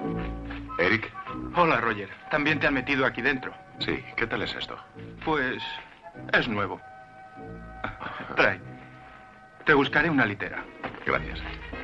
Eric. Hola, Roger. ¿También te han metido aquí dentro? Sí, ¿qué tal es esto? Pues es nuevo. Trae. Te buscaré una litera. Gracias.